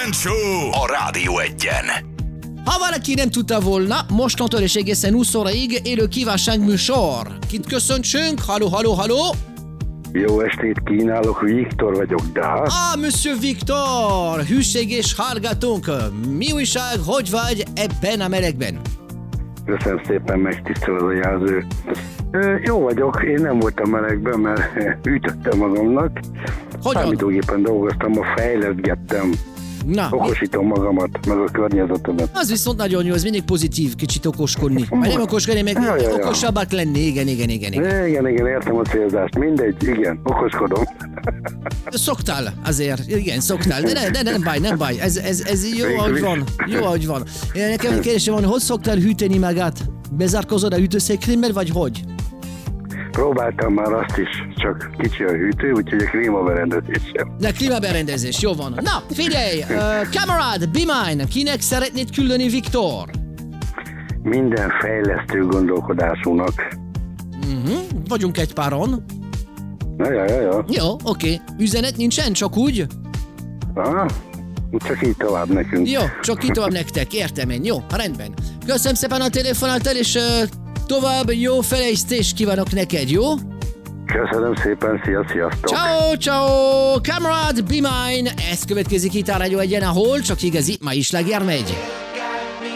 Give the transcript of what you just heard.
Show a Rádió Egyen. Ha valaki nem tudta volna, mostantól és egészen 20 óraig élő kívánságműsor. Kit köszöntsünk? Halló? Jó estét kínálok, Viktor vagyok, de... Monsieur Viktor, hűség és hallgatónk. Mi újság, hogy vagy ebben a melegben? Köszönöm szépen, megtisztel az a jelző. Jó vagyok, én nem voltam melegben, mert ütöttem magamnak. Hogyan? Számítógépen dolgoztam, fejleszgettem. Na, Okosítom magamat, meg a környezetemet. az viszont nagyon jó, ez mindig pozitív, kicsit okoskodni. Mert nem okoskodni, meg okosabbak lenni, igen. Igen, értem a célzást, mindegy, igen, okoskodom. Szoktál azért, igen, szoktál, de nem baj, ez jó, ahogy van. Nekem egy kérdésem van, hogy szoktál hűteni magát? Bezárkozod a hűtőszekrényben, vagy hogy? Próbáltam már azt is, csak kicsi a hűtő, úgyhogy a klímaberendezésem. De klímaberendezés, jó van. Na, figyelj, kamarad, be mine, kinek szeretnéd küldeni, Viktor? Minden fejlesztő gondolkodásúnak. Vagyunk egy páron. Ja. Jó, oké. Üzenet nincsen, csak úgy? Aha, csak így tovább nekünk. Jó, csak így tovább nektek, értem én. Jó, rendben. Köszönöm szépen a telefonáltal, és tovább jó fejlesztést kívánok neked, jó? Köszönöm szépen, sziasztok! Ciao, kamarad, be mine! Ez következik itt a Rádió Egyen, ahol csak igazi, ma is sláger megy.